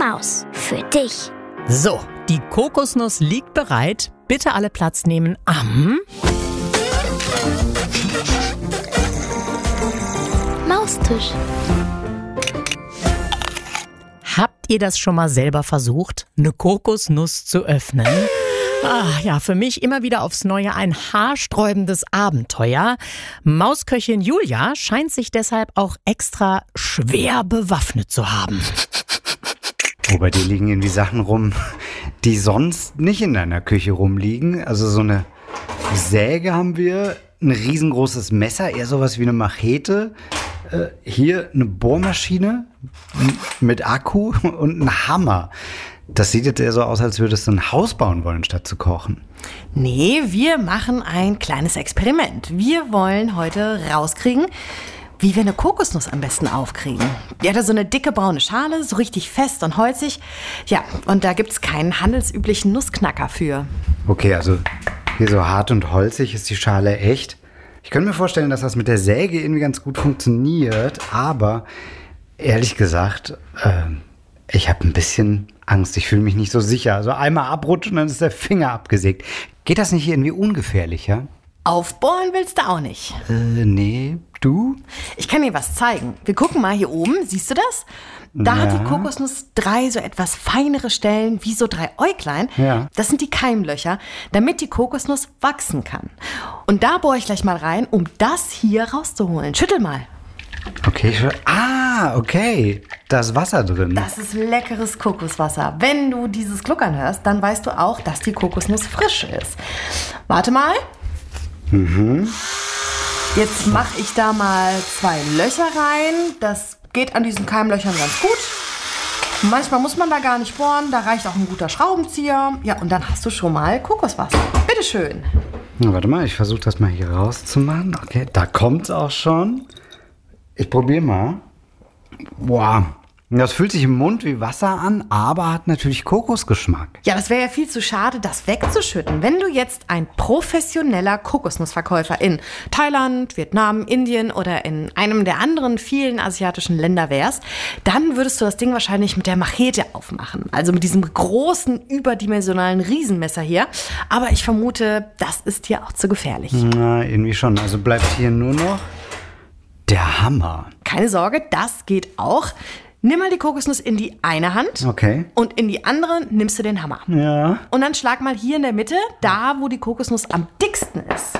Maus, für dich. So, die Kokosnuss liegt bereit. Bitte alle Platz nehmen am Maustisch. Habt ihr das schon mal selber versucht, eine Kokosnuss zu öffnen? Ja, für mich immer wieder aufs Neue ein haarsträubendes Abenteuer. Mausköchin Julia scheint sich deshalb auch extra schwer bewaffnet zu haben. Oh, bei dir liegen irgendwie Sachen rum, die sonst nicht in deiner Küche rumliegen. Also so eine Säge haben wir, ein riesengroßes Messer, eher sowas wie eine Machete. Hier eine Bohrmaschine mit Akku und ein Hammer. Das sieht jetzt eher so aus, als würdest du ein Haus bauen wollen, statt zu kochen. Nee, wir machen ein kleines Experiment. Wir wollen heute rauskriegen, wie wir eine Kokosnuss am besten aufkriegen. Die hat ja so eine dicke braune Schale, so richtig fest und holzig. Ja, und da gibt's keinen handelsüblichen Nussknacker für. Okay, also hier so hart und holzig ist die Schale echt. Ich könnte mir vorstellen, dass das mit der Säge irgendwie ganz gut funktioniert, aber ehrlich gesagt, ich habe ein bisschen Angst. Ich fühle mich nicht so sicher. Also einmal abrutschen und dann ist der Finger abgesägt. Geht das nicht irgendwie ungefährlicher? Aufbohren willst du auch nicht. Nee, du? Ich kann dir was zeigen. Wir gucken mal hier oben, siehst du das? Da hat die Kokosnuss 3 so etwas feinere Stellen, wie so 3 Äuglein. Ja. Das sind die Keimlöcher, damit die Kokosnuss wachsen kann. Und da bohre ich gleich mal rein, um das hier rauszuholen. Schüttel mal. Okay, okay. Da ist Wasser drin. Das ist leckeres Kokoswasser. Wenn du dieses Gluckern hörst, dann weißt du auch, dass die Kokosnuss frisch ist. Warte mal. Jetzt mache ich da mal 2 Löcher rein. Das geht an diesen Keimlöchern ganz gut. Manchmal muss man da gar nicht bohren. Da reicht auch ein guter Schraubenzieher. Ja, und dann hast du schon mal Kokoswasser. Bitteschön. Na, warte mal, ich versuche das mal hier rauszumachen. Okay, da kommt's auch schon. Ich probiere mal. Boah, das fühlt sich im Mund wie Wasser an, aber hat natürlich Kokosgeschmack. Ja, das wäre ja viel zu schade, das wegzuschütten. Wenn du jetzt ein professioneller Kokosnussverkäufer in Thailand, Vietnam, Indien oder in einem der anderen vielen asiatischen Länder wärst, dann würdest du das Ding wahrscheinlich mit der Machete aufmachen. Also mit diesem großen, überdimensionalen Riesenmesser hier. Aber ich vermute, das ist dir auch zu gefährlich. Na, irgendwie schon. Also bleibt hier nur noch der Hammer. Keine Sorge, das geht auch. Nimm mal die Kokosnuss in die eine Hand. Okay. Und in die andere nimmst du den Hammer. Ja. Und dann schlag mal hier in der Mitte, da wo die Kokosnuss am dicksten ist.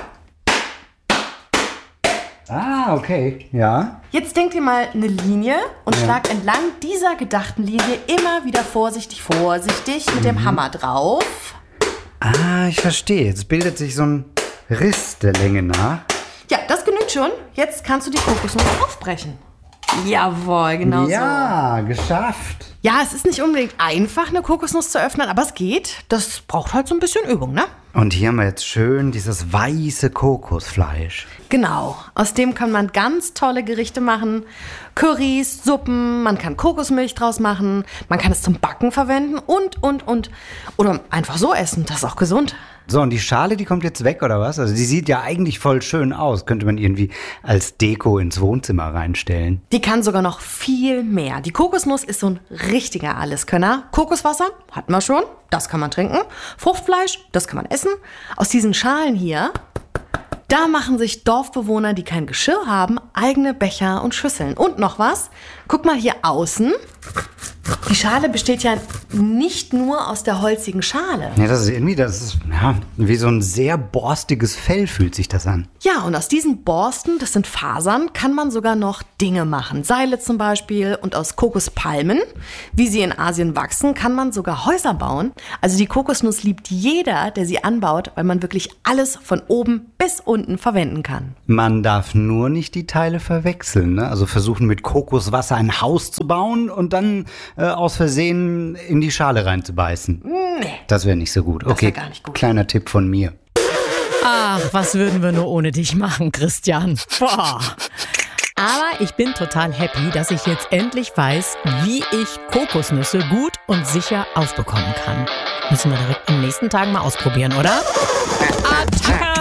Ah, okay. Ja. Jetzt denk dir mal eine Linie und schlag entlang dieser gedachten Linie immer wieder vorsichtig mit dem Hammer drauf. Ah, ich verstehe. Jetzt bildet sich so ein Riss der Länge nach. Ja, das genügt schon. Jetzt kannst du die Kokosnuss aufbrechen. Jawohl, genau so. Ja, geschafft. Ja, es ist nicht unbedingt einfach, eine Kokosnuss zu öffnen, aber es geht. Das braucht halt so ein bisschen Übung, ne? Und hier haben wir jetzt schön dieses weiße Kokosfleisch. Genau. Aus dem kann man ganz tolle Gerichte machen. Currys, Suppen, man kann Kokosmilch draus machen. Man kann es zum Backen verwenden und. Oder einfach so essen, das ist auch gesund. So, und die Schale, die kommt jetzt weg, oder was? Also die sieht ja eigentlich voll schön aus. Könnte man irgendwie als Deko ins Wohnzimmer reinstellen. Die kann sogar noch viel mehr. Die Kokosnuss ist so ein richtiger Alleskönner. Kokoswasser hatten wir schon, das kann man trinken. Fruchtfleisch, das kann man essen. Aus diesen Schalen hier, da machen sich Dorfbewohner, die kein Geschirr haben, eigene Becher und Schüsseln. Und noch was, guck mal hier außen. Die Schale besteht ja nicht nur aus der holzigen Schale. Ja, das ist wie so ein sehr borstiges Fell fühlt sich das an. Ja, und aus diesen Borsten, das sind Fasern, kann man sogar noch Dinge machen. Seile zum Beispiel. Und aus Kokospalmen, wie sie in Asien wachsen, kann man sogar Häuser bauen. Also die Kokosnuss liebt jeder, der sie anbaut, weil man wirklich alles von oben bis unten verwenden kann. Man darf nur nicht die Teile verwechseln, ne? Also versuchen mit Kokoswasser ein Haus zu bauen und dann aus Versehen in die Schale reinzubeißen. Nee. Das wäre nicht so gut. Okay, wär gar nicht gut. Kleiner Tipp von mir. Ach, was würden wir nur ohne dich machen, Christian? Boah. Aber ich bin total happy, dass ich jetzt endlich weiß, wie ich Kokosnüsse gut und sicher aufbekommen kann. Müssen wir direkt in den nächsten Tagen mal ausprobieren, oder? Attacke!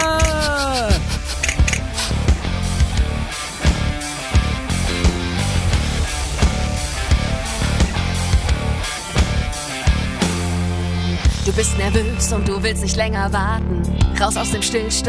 Du bist nervös und du willst nicht länger warten. Raus aus dem Stillstand.